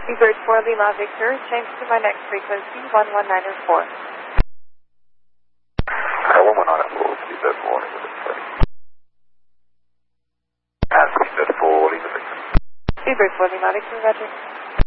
Seabird 4 Lima Victor, change to my next frequency, 11904. One one nine four, Seabird 4 Lima Victor. Seabird 4 Lima Victor. Seabird 4 Lima Victor, roger.